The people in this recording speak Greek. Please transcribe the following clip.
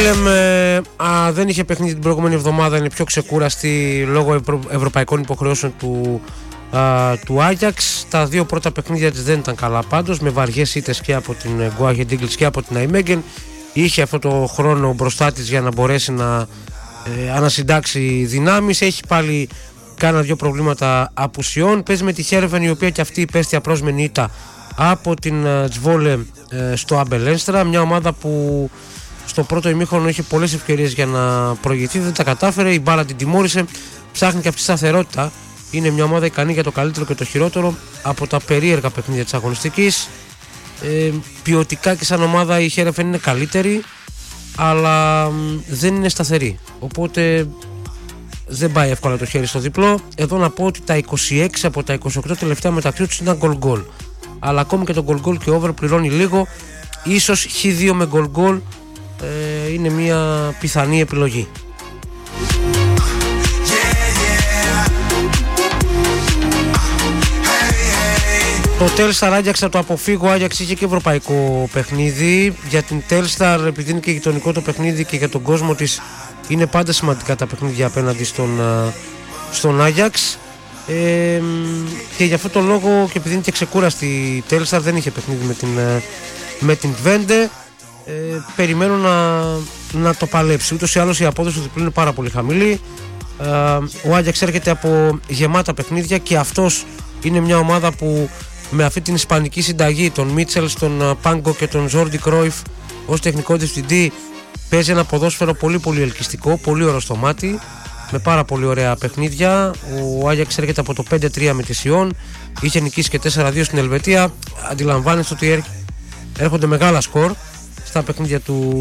Χάρλεμ δεν είχε παιχνίδι την προηγούμενη εβδομάδα, είναι πιο ξεκούραστη λόγω ευρωπαϊκών υποχρεώσεων του Άγιαξ. Τα δύο πρώτα παιχνίδια της δεν ήταν καλά πάντως, με βαριές ήττες και από την Go Ahead Eagles και από την Nijmegen. Είχε αυτό το χρόνο μπροστά της για να μπορέσει να ανασυντάξει δυνάμεις. Έχει πάλι κάνα δύο προβλήματα απουσιών. Παίζει με τη Χέρβεν, η οποία και αυτή υπέστη απρόσμενη ήττα από την Τσβόλε στο Αμπελένστρα, μια ομάδα που στο πρώτο ημίχρονο είχε πολλές ευκαιρίες για να προηγηθεί, δεν τα κατάφερε, η μπάλα την τιμώρησε, ψάχνει και αυτή σταθερότητα. Είναι μια ομάδα ικανή για το καλύτερο και το χειρότερο από τα περίεργα παιχνίδια της αγωνιστικής. Ποιοτικά και σαν ομάδα η Χέρεφεν είναι καλύτερη, αλλά δεν είναι σταθερή, οπότε δεν πάει εύκολα το χέρι στο διπλό. Εδώ να πω ότι τα 26 από τα 28 τελευταία μεταξύ τους ήταν γκολ-γκολ, αλλά ακόμη και το γκολ-γκολ και over πληρώνει λίγο. Ίσως Χ2 με γκολ-γκολ είναι μια πιθανή επιλογή. Το Telstar Ajax θα το αποφύγω. Ο Ajax είχε και ευρωπαϊκό παιχνίδι. Για την Telstar, επειδή είναι και γειτονικό το παιχνίδι και για τον κόσμο της, είναι πάντα σημαντικά τα παιχνίδια απέναντι στον Ajax. Και για αυτόν τον λόγο, και επειδή είναι και ξεκούραστη η Telstar, δεν είχε παιχνίδι με την Twente. Περιμένω να το παλέψει. Ούτως ή άλλως η απόδοση του διπλού είναι πάρα πολύ χαμηλή. Ο Ajax έρχεται από γεμάτα παιχνίδια και αυτός είναι μια ομάδα που με αυτή την ισπανική συνταγή, τον Μίτσελ, τον Πάγκο και τον Ζόρντι Κρόιφ ως τεχνικό διευθυντή, παίζει ένα ποδόσφαιρο πολύ πολύ ελκυστικό, πολύ ωραίο στο μάτι, με πάρα πολύ ωραία παιχνίδια. Ο Άγιαξ έρχεται από το 5-3 με τη Σιόν, είχε νικήσει και 4-2 στην Ελβετία. Αντιλαμβάνεστε ότι έρχονται μεγάλα σκορ στα παιχνίδια του